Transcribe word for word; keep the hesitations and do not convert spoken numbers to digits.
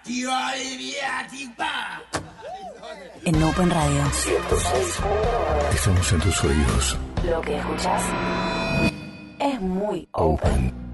En Open Radio. ciento seis punto nueve. Estamos en tus oídos. Lo que escuchas es muy open. Open.